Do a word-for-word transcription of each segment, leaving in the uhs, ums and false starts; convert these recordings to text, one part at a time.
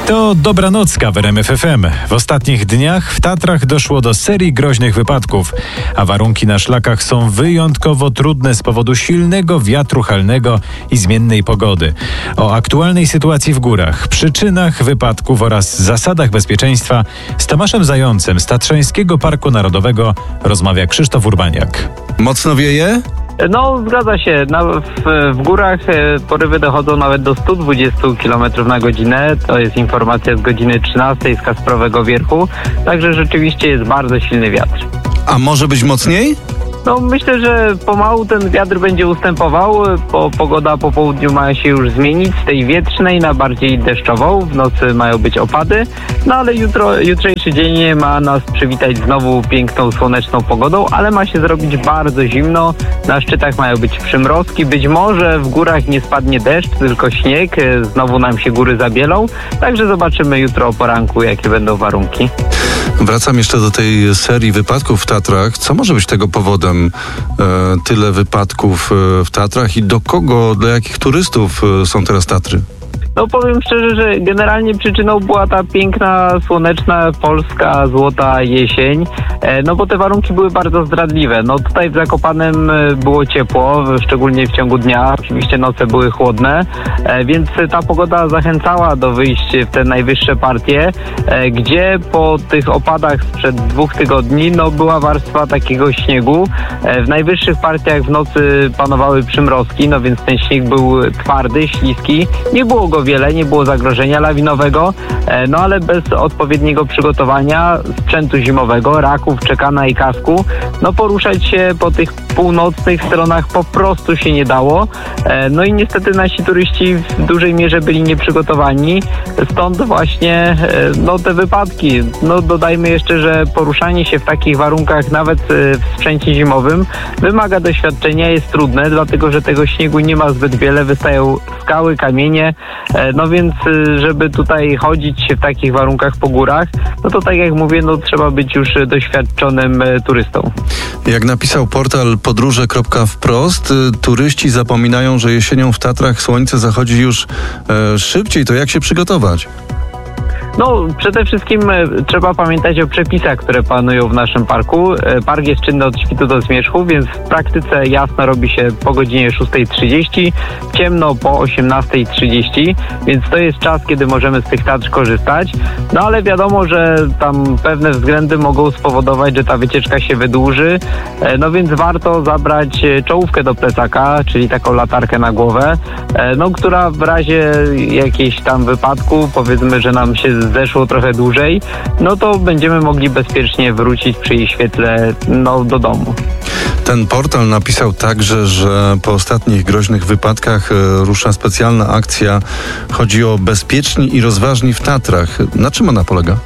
To dobranocka w R M F F M. W ostatnich dniach w Tatrach doszło do serii groźnych wypadków, a warunki na szlakach są wyjątkowo trudne z powodu silnego wiatru halnego i zmiennej pogody. O aktualnej sytuacji w górach, przyczynach wypadków oraz zasadach bezpieczeństwa z Tomaszem Zającem z Tatrzańskiego Parku Narodowego rozmawia Krzysztof Urbaniak. Mocno wieje? No, zgadza się. Na, w, w górach porywy dochodzą nawet do sto dwadzieścia kilometrów na godzinę. To jest informacja z godziny trzynastej z Kasprowego Wierchu. Także rzeczywiście jest bardzo silny wiatr. A może być mocniej? No, myślę, że pomału ten wiatr będzie ustępował. Po, pogoda po południu ma się już zmienić z tej wietrznej na bardziej deszczową. W nocy mają być opady. No ale jutro, jutrzejszy dzień ma nas przywitać znowu piękną, słoneczną pogodą, ale ma się zrobić bardzo zimno. Na szczytach mają być przymrozki. Być może w górach nie spadnie deszcz, tylko śnieg. Znowu nam się góry zabielą. Także zobaczymy jutro o poranku, jakie będą warunki. Wracam jeszcze do tej serii wypadków w Tatrach. Co może być tego powodem? E, tyle wypadków w Tatrach i do kogo, do jakich turystów są teraz Tatry? No powiem szczerze, że generalnie przyczyną była ta piękna, słoneczna, polska, złota jesień, no bo te warunki były bardzo zdradliwe. No tutaj w Zakopanem było ciepło, szczególnie w ciągu dnia, oczywiście noce były chłodne, więc ta pogoda zachęcała do wyjść w te najwyższe partie, gdzie po tych opadach sprzed dwóch tygodni, no była warstwa takiego śniegu. W najwyższych partiach w nocy panowały przymrozki, no więc ten śnieg był twardy, śliski, nie było go wiele, nie było zagrożenia lawinowego, no ale bez odpowiedniego przygotowania sprzętu zimowego, raków, czekana i kasku, no poruszać się po tych północnych stronach po prostu się nie dało. No i niestety nasi turyści w dużej mierze byli nieprzygotowani, stąd właśnie no te wypadki. No dodajmy jeszcze, że poruszanie się w takich warunkach nawet w sprzęcie zimowym wymaga doświadczenia, jest trudne, dlatego że tego śniegu nie ma zbyt wiele, wystają skały, kamienie. No więc, żeby tutaj chodzić w takich warunkach po górach, no to tak jak mówię, no trzeba być już doświadczonym turystą. Jak napisał portal podróże kropka wprost, turyści zapominają, że jesienią w Tatrach słońce zachodzi już e, szybciej. To jak się przygotować? No, przede wszystkim e, trzeba pamiętać o przepisach, które panują w naszym parku. E, park jest czynny od świtu do zmierzchu, więc w praktyce jasno robi się po godzinie szóstej trzydzieści, ciemno po osiemnastej trzydzieści, więc to jest czas, kiedy możemy z tych Tatr korzystać. No ale wiadomo, że tam pewne względy mogą spowodować, że ta wycieczka się wydłuży, e, no więc warto zabrać czołówkę do plecaka, czyli taką latarkę na głowę, e, no która w razie jakiejś tam wypadku, powiedzmy, że nam się zeszło trochę dłużej, no to będziemy mogli bezpiecznie wrócić przy jej świetle no, do domu. Ten portal napisał także, że po ostatnich groźnych wypadkach rusza specjalna akcja. Chodzi o bezpieczni i rozważni w Tatrach. Na czym ona polega?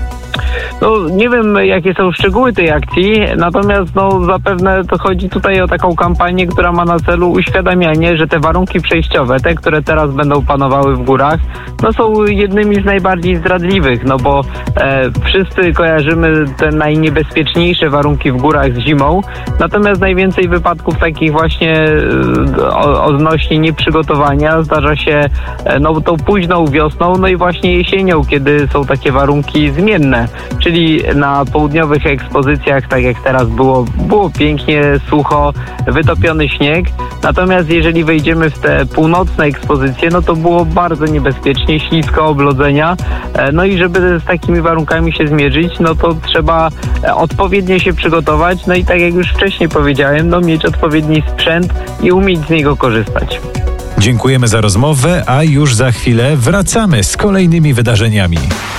No, nie wiem, jakie są szczegóły tej akcji, natomiast no, zapewne to chodzi tutaj o taką kampanię, która ma na celu uświadamianie, że te warunki przejściowe, te, które teraz będą panowały w górach, no są jednymi z najbardziej zdradliwych, no bo e, wszyscy kojarzymy te najniebezpieczniejsze warunki w górach z zimą, natomiast najwięcej wypadków takich właśnie e, odnośnie nieprzygotowania zdarza się e, no, tą późną wiosną, no i właśnie jesienią, kiedy są takie warunki zmienne. Czyli na południowych ekspozycjach, tak jak teraz było, było pięknie, sucho, wytopiony śnieg. Natomiast jeżeli wejdziemy w te północne ekspozycje, no to było bardzo niebezpiecznie, ślisko, oblodzenia. No i żeby z takimi warunkami się zmierzyć, no to trzeba odpowiednio się przygotować. No i tak jak już wcześniej powiedziałem, no mieć odpowiedni sprzęt i umieć z niego korzystać. Dziękujemy za rozmowę, a już za chwilę wracamy z kolejnymi wydarzeniami.